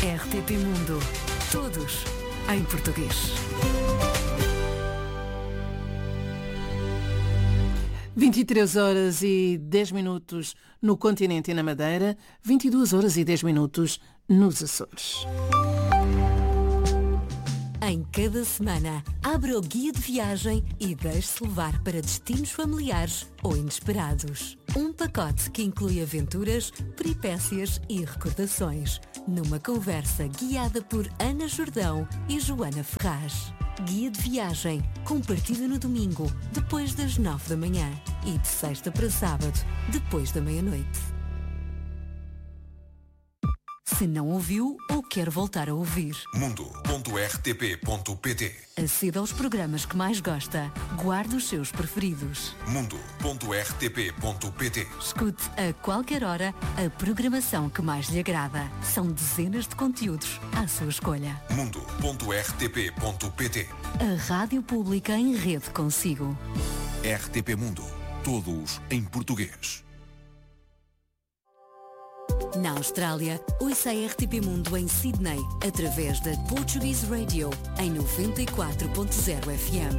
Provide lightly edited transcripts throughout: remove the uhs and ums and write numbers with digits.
RTP Mundo. Todos em português. 23 horas e 10 minutos no continente e na Madeira, 22 horas e 10 minutos nos Açores. Em cada semana, abra o guia de viagem e deixe-se levar para destinos familiares ou inesperados. Um pacote que inclui aventuras, peripécias e recordações, numa conversa guiada por Ana Jordão e Joana Ferraz. Guia de viagem, compartilha no domingo, depois das 9 da manhã e de sexta para sábado, depois da meia-noite. Se não ouviu ou quer voltar a ouvir, mundo.rtp.pt. aceda aos programas que mais gosta, guarde os seus preferidos. mundo.rtp.pt. Escute a qualquer hora a programação que mais lhe agrada. São dezenas de conteúdos à sua escolha. mundo.rtp.pt. A Rádio Pública em rede consigo. RTP Mundo. Todos em português. Na Austrália, ouça a RTP Mundo em Sydney, através da Portuguese Radio, em 94.0 FM.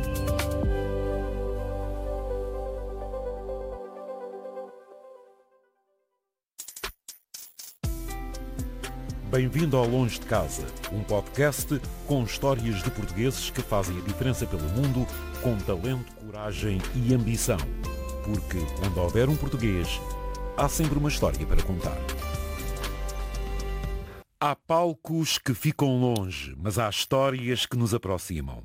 Bem-vindo ao Longe de Casa, um podcast com histórias de portugueses que fazem a diferença pelo mundo com talento, coragem e ambição. Porque onde houver um português, há sempre uma história para contar. Há palcos que ficam longe, mas há histórias que nos aproximam.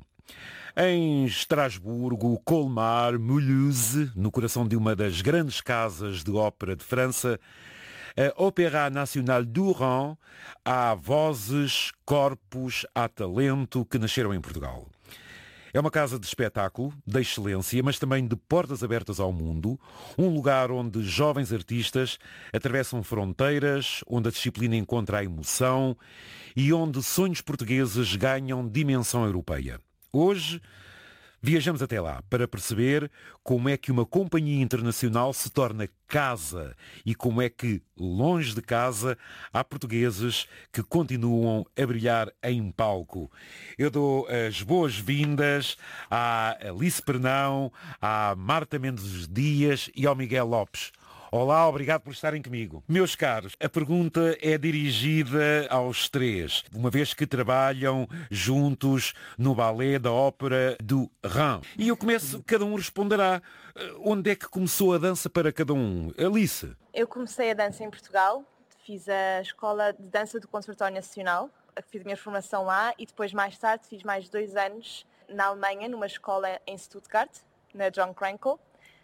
Em Estrasburgo, Colmar, Mulhouse, no coração de uma das grandes casas de ópera de França, a Opéra Nacional du Rhin, há vozes, corpos, há talento que nasceram em Portugal. É uma casa de espetáculo, de excelência, mas também de portas abertas ao mundo, um lugar onde jovens artistas atravessam fronteiras, onde a disciplina encontra a emoção e onde sonhos portugueses ganham dimensão europeia. Hoje, viajamos até lá para perceber como é que uma companhia internacional se torna casa e como é que, longe de casa, há portugueses que continuam a brilhar em palco. Eu dou as boas-vindas à Alice Pernão, à Marta Mendes Dias e ao Miguel Lopes. Olá, obrigado por estarem comigo. Meus caros, a pergunta é dirigida aos três, uma vez que trabalham juntos no balé da Ópera do Rhin. E eu começo, cada um responderá. Onde é que começou a dança para cada um? Alice? Eu comecei a dança em Portugal, fiz a escola de dança do Conservatório Nacional, fiz a minha formação lá e depois mais tarde fiz mais 2 anos na Alemanha, numa escola em Stuttgart, na John Krenkel.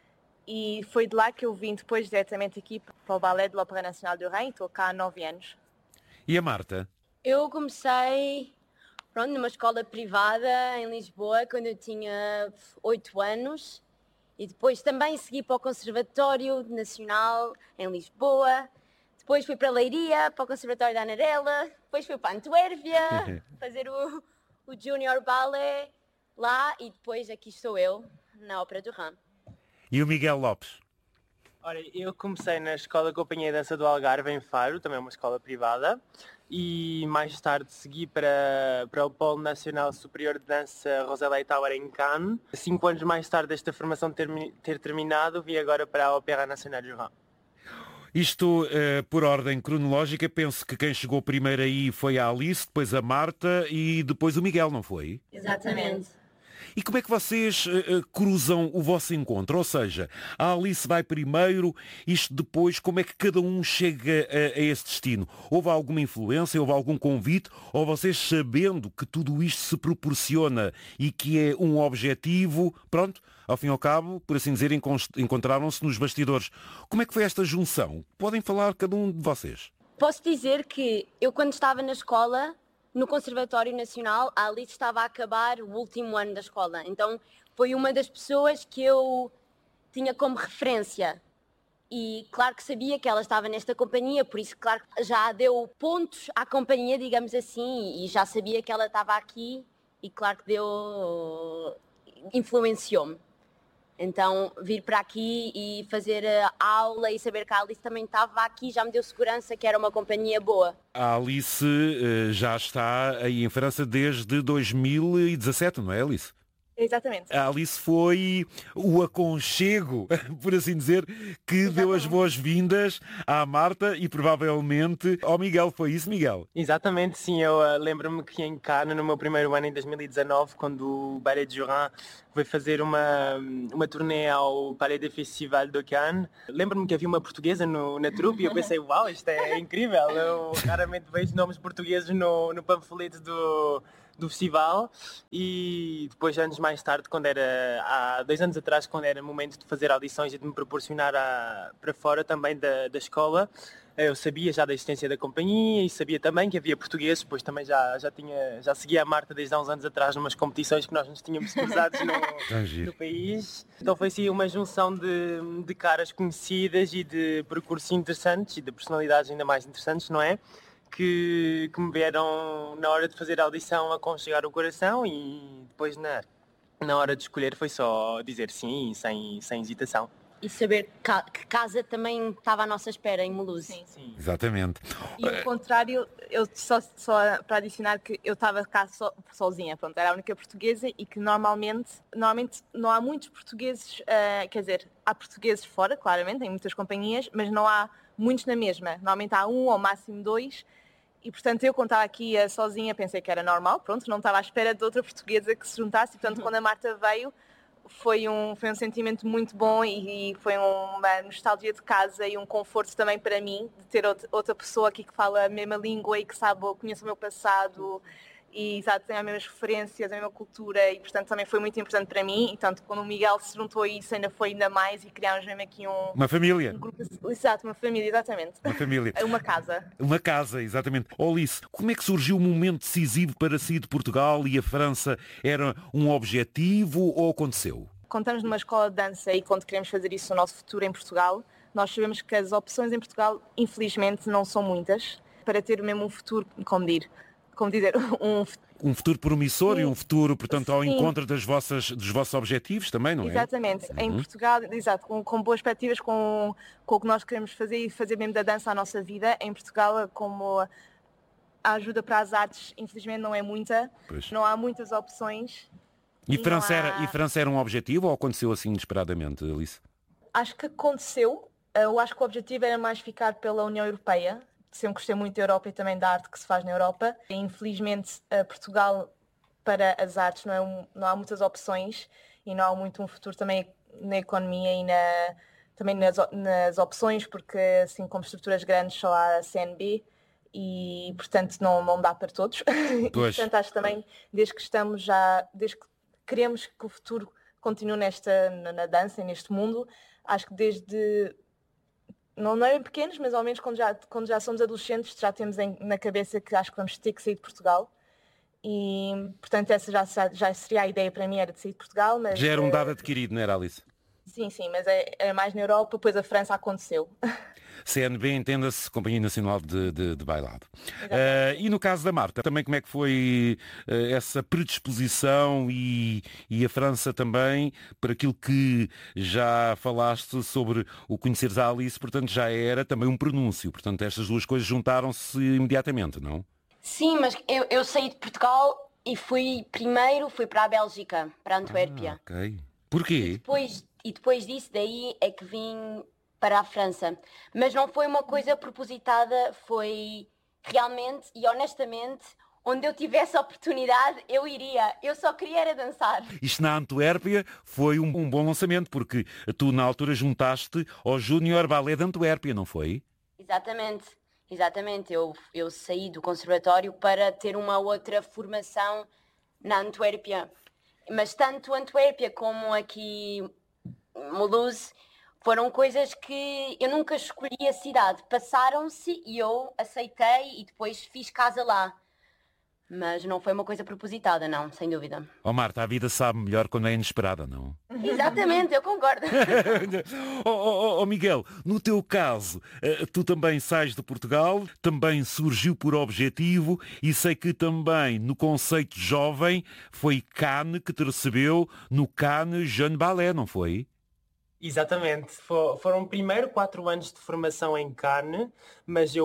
E foi de lá que eu vim depois diretamente aqui para o balé da Ópera Nacional do Rhin. Estou cá há 9 anos. E a Marta? Eu comecei numa escola privada em Lisboa quando eu tinha 8 anos e depois também segui para o Conservatório Nacional em Lisboa. Depois fui para Leiria, para o Conservatório da Anarela. Depois fui para Antuérvia fazer o Junior Ballet lá e depois aqui estou eu na Ópera do Rhin. E o Miguel Lopes? Ora, eu comecei na Escola Companhia de Dança do Algarve, em Faro, também uma escola privada, e mais tarde segui para o Polo Nacional Superior de Dança Roselay Tower em Cannes. 5 anos mais tarde desta formação ter terminado, vim agora para a Opéra Nacional du Rhin. Isto, por ordem cronológica, penso que quem chegou primeiro aí foi a Alice, depois a Marta e depois o Miguel, não foi? Exatamente. E como é que vocês cruzam o vosso encontro? Ou seja, a Alice vai primeiro, isto depois, como é que cada um chega a esse destino? Houve alguma influência, houve algum convite? Ou vocês, sabendo que tudo isto se proporciona e que é um objetivo, pronto, ao fim e ao cabo, por assim dizer, encontraram-se nos bastidores. Como é que foi esta junção? Podem falar cada um de vocês. Posso dizer que eu quando estava na escola, no Conservatório Nacional, a Alice estava a acabar o último ano da escola. Então foi uma das pessoas que eu tinha como referência. E claro que sabia que ela estava nesta companhia, por isso claro que já deu pontos à companhia, digamos assim, e já sabia que ela estava aqui e claro que influenciou-me. Então vir para aqui e fazer a aula e saber que a Alice também estava aqui já me deu segurança que era uma companhia boa. A Alice já está aí em França desde 2017, não é, Alice? Exatamente. A Alice foi o aconchego, por assim dizer, que deu as boas-vindas à Marta e provavelmente ao Miguel. Foi isso, Miguel? Exatamente, sim. Eu lembro-me que em Cannes, no meu primeiro ano, em 2019, quando o Ballet de Jurin veio fazer uma turnê ao Palais des Festivals de Cannes, lembro-me que havia uma portuguesa na trupe e eu pensei, uau, isto é incrível. Eu raramente vejo nomes portugueses no panfleto do festival. E depois, anos mais tarde, há 2 anos atrás, quando era momento de fazer audições e de me proporcionar para fora também da escola, eu sabia já da existência da companhia e sabia também que havia portugueses, pois também já seguia a Marta desde há uns anos atrás numas competições que nós nos tínhamos cruzados no país. Então foi assim uma junção de caras conhecidas e de percursos interessantes e de personalidades ainda mais interessantes, não é? Que me vieram na hora de fazer a audição aconchegar o coração e depois na hora de escolher foi só dizer sim, sem hesitação. E saber que casa também estava à nossa espera em Mulhouse. Sim. Exatamente. E ao contrário, eu só para adicionar que eu estava cá sozinha, pronto, era a única portuguesa e que normalmente não há muitos portugueses, quer dizer, há portugueses fora, claramente, em muitas companhias, mas não há muitos na mesma. Normalmente há 1 ou máximo 2 e, portanto, eu quando estava aqui sozinha pensei que era normal, pronto, não estava à espera de outra portuguesa que se juntasse e, portanto, quando a Marta veio, foi um sentimento muito bom e foi uma nostalgia de casa e um conforto também para mim de ter outra pessoa aqui que fala a mesma língua e que conhece o meu passado e tem as mesmas referências, a mesma cultura e portanto também foi muito importante para mim e tanto quando o Miguel se juntou a isso ainda foi ainda mais e criámos mesmo aqui uma família. Um grupo, exato, uma família, exatamente. Uma família. Uma casa. Uma casa, exatamente. Alice, como é que surgiu o momento decisivo para sair de Portugal e a França era um objetivo ou aconteceu? Quando estamos numa escola de dança e quando queremos fazer isso no nosso futuro em Portugal, nós sabemos que as opções em Portugal, infelizmente, não são muitas para ter mesmo um futuro, como dizer, um futuro promissor. Sim. E um futuro, portanto, ao Sim. encontro dos vossos objetivos também, não é? Exatamente. Em Portugal, exato, com boas perspectivas, com o que nós queremos fazer e fazer mesmo da dança a nossa vida. Em Portugal, como a ajuda para as artes, infelizmente, não é muita. Pois. Não há muitas opções. E França era um objetivo ou aconteceu assim inesperadamente, Alice? Acho que aconteceu. Eu acho que o objetivo era mais ficar pela União Europeia. Sempre gostei muito da Europa e também da arte que se faz na Europa. E, infelizmente, Portugal, para as artes, não há muitas opções e não há muito um futuro também na economia e também nas opções, porque assim como estruturas grandes só há a CNB e, portanto, não dá para todos. E, portanto, acho também, desde que queremos que o futuro continue na dança e neste mundo, acho que desde... Não é pequenos, mas ao menos quando já somos adolescentes já temos na cabeça que acho que vamos ter que sair de Portugal. E, portanto, essa já seria a ideia para mim, era de sair de Portugal. Mas, já era um dado adquirido, não era, Alice? Sim, mas é mais na Europa, depois a França aconteceu. CNB, entenda-se, Companhia Nacional de Bailado. E no caso da Marta, também como é que foi essa predisposição e a França também, para aquilo que já falaste sobre o conheceres a Alice, portanto já era também um pronúncio, portanto estas duas coisas juntaram-se imediatamente, não? Sim, mas eu saí de Portugal e fui para a Bélgica, para a Antuérpia. Ok. Porquê? E depois disso, daí é que vim para a França. Mas não foi uma coisa propositada, foi realmente e honestamente, onde eu tivesse a oportunidade, eu iria. Eu só queria era dançar. Isto na Antuérpia foi um bom lançamento, porque tu na altura juntaste ao Júnior Ballet de Antuérpia, não foi? Exatamente. Eu saí do conservatório para ter uma outra formação na Antuérpia. Mas tanto Antuérpia como aqui Mulhouse foram coisas que eu nunca escolhi a cidade. Passaram-se e eu aceitei e depois fiz casa lá. Mas não foi uma coisa propositada, não, sem dúvida. Oh Marta, a vida sabe melhor quando é inesperada, não? Exatamente, eu concordo. Oh Miguel, no teu caso, tu também sais de Portugal, também surgiu por objetivo e sei que também no conceito jovem foi Cannes que te recebeu no Cannes Jeune Ballet, não foi? Exatamente. Foram primeiro 4 anos de formação em Cannes, mas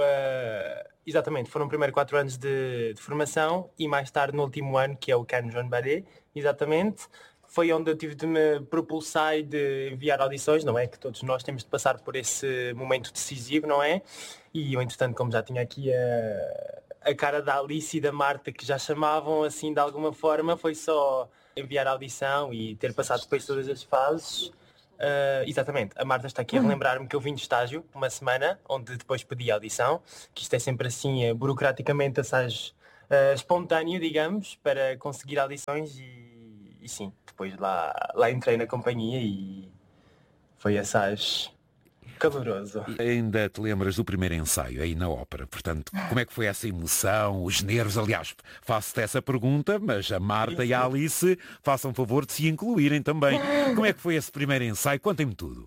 exatamente, foram primeiro 4 anos de formação e mais tarde no último ano, que é o Cannes Jeune Ballet, exatamente, foi onde eu tive de me propulsar e de enviar audições, não é? Que todos nós temos de passar por esse momento decisivo, não é? E eu, entretanto, como já tinha aqui a cara da Alice e da Marta, que já chamavam assim de alguma forma, foi só enviar a audição e ter passado depois todas as fases. Exatamente, a Marta está aqui a relembrar-me que eu vim de estágio uma semana, onde depois pedi a audição, que isto é sempre assim, burocraticamente assaz espontâneo, digamos, para conseguir audições e sim, depois lá entrei na companhia e foi assaz caloroso. Ainda te lembras do primeiro ensaio aí na ópera, portanto, como é que foi essa emoção, os nervos? Aliás, faço-te essa pergunta, mas a Marta e a Alice façam favor de se incluírem também. Como é que foi esse primeiro ensaio? Contem-me tudo.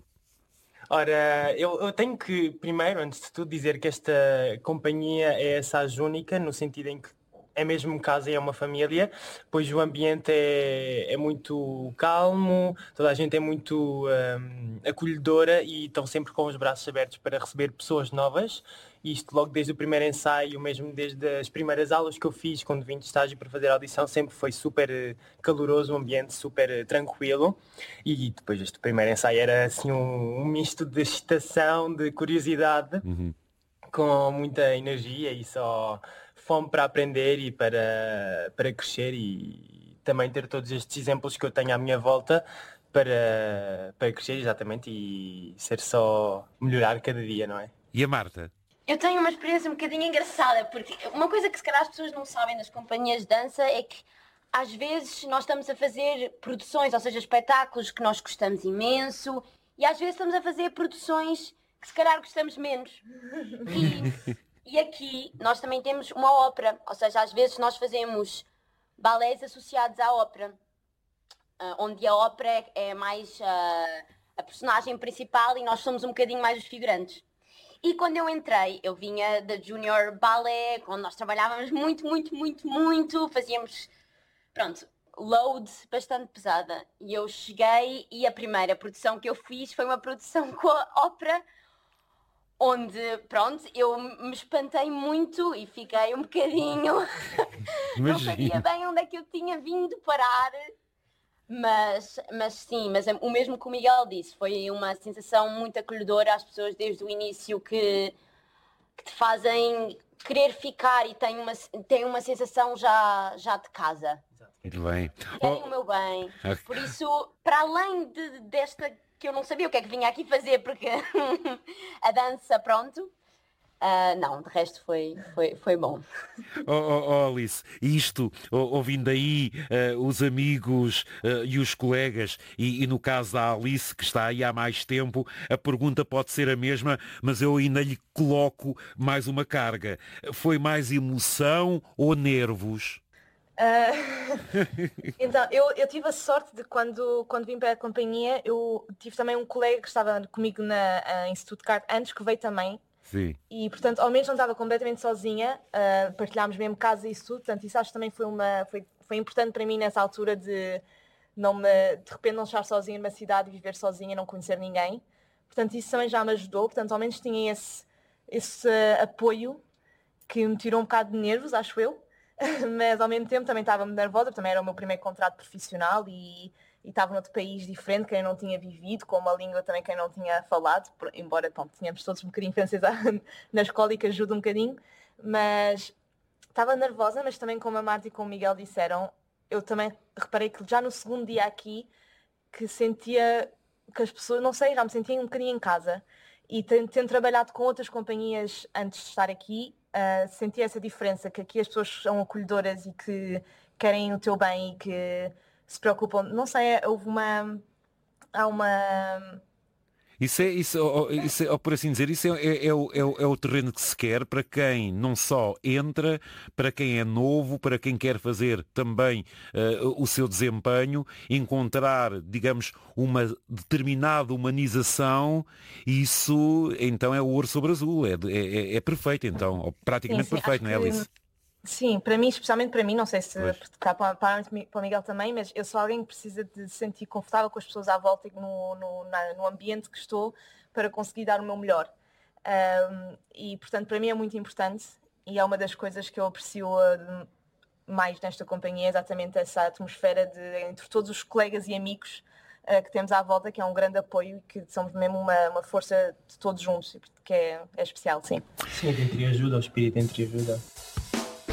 Ora, eu tenho que, primeiro, antes de tudo, dizer que esta companhia é assaz única, no sentido em que é mesmo casa e é uma família, pois o ambiente é muito calmo, toda a gente é muito acolhedora e estão sempre com os braços abertos para receber pessoas novas. Isto logo desde o primeiro ensaio, mesmo desde as primeiras aulas que eu fiz quando vim de estágio para fazer a audição, sempre foi super caloroso, um ambiente super tranquilo. E depois este primeiro ensaio era assim um misto de excitação, de curiosidade, com muita energia e só fome para aprender e para crescer e também ter todos estes exemplos que eu tenho à minha volta para crescer exatamente e ser só melhorar cada dia, não é? E a Marta? Eu tenho uma experiência um bocadinho engraçada, porque uma coisa que se calhar as pessoas não sabem nas companhias de dança é que às vezes nós estamos a fazer produções, ou seja, espetáculos que nós gostamos imenso e às vezes estamos a fazer produções que se calhar gostamos menos. E aqui nós também temos uma ópera, ou seja, às vezes nós fazemos balés associados à ópera, onde a ópera é mais a personagem principal e nós somos um bocadinho mais os figurantes. E quando eu entrei, eu vinha da Junior Ballet, onde nós trabalhávamos muito, fazíamos, pronto, load bastante pesada. E eu cheguei e a primeira produção que eu fiz foi uma produção com a ópera, onde, pronto, eu me espantei muito e fiquei um bocadinho... Não sabia bem onde é que eu tinha vindo parar. Mas sim, mas o mesmo que o Miguel disse, foi uma sensação muito acolhedora às pessoas desde o início que te fazem querer ficar e têm uma sensação já de casa. Muito bem. Querem o meu bem. Por isso, para além desta que eu não sabia o que é que vinha aqui fazer, porque a dança, pronto... não, de resto foi bom. Alice, isto, ouvindo aí os amigos e os colegas, e no caso da Alice, que está aí há mais tempo, a pergunta pode ser a mesma, mas eu ainda lhe coloco mais uma carga. Foi mais emoção ou nervos? Então, eu tive a sorte de quando vim para a companhia, eu tive também um colega que estava comigo em Stuttgart antes, que veio também. Sim. E, portanto, ao menos não estava completamente sozinha, partilhámos mesmo casa e isso tudo, portanto, isso acho que também foi importante para mim nessa altura de repente não estar sozinha numa cidade e viver sozinha, não conhecer ninguém. Portanto, isso também já me ajudou, portanto, ao menos tinha esse apoio que me tirou um bocado de nervos, acho eu, mas ao mesmo tempo também estava nervosa, também era o meu primeiro contrato profissional e estava noutro país diferente, quem não tinha vivido, com uma língua também quem não tinha falado, embora tínhamos todos um bocadinho francês na escola e que ajuda um bocadinho, mas estava nervosa, mas também como a Marta e como o Miguel disseram, eu também reparei que já no segundo dia aqui, que sentia que as pessoas, não sei, já me sentia um bocadinho em casa, e tendo trabalhado com outras companhias antes de estar aqui, senti essa diferença, que aqui as pessoas são acolhedoras e que querem o teu bem e que se preocupam, não sei, Por assim dizer, isso é o terreno que se quer para quem não só entra, para quem é novo, para quem quer fazer também o seu desempenho, encontrar, digamos, uma determinada humanização. Isso então é o ouro sobre azul, é perfeito então, ou praticamente sim, perfeito, não é, Alice? Sim, para mim, especialmente para mim, não sei se para o Miguel também, mas eu sou alguém que precisa de se sentir confortável com as pessoas à volta e no ambiente que estou para conseguir dar o meu melhor. E, portanto, para mim é muito importante e é uma das coisas que eu aprecio mais nesta companhia, exatamente essa atmosfera entre todos os colegas e amigos que temos à volta, que é um grande apoio e que somos mesmo uma força de todos juntos, que é especial, sim. Sim, a entreajuda, o espírito de entreajuda.